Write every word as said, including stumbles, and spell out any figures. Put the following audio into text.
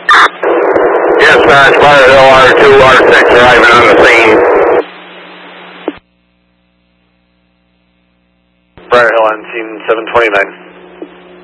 Dispatch, Briar Hill R two, R six arriving on the scene. Briar Hill on scene seven twenty-nine.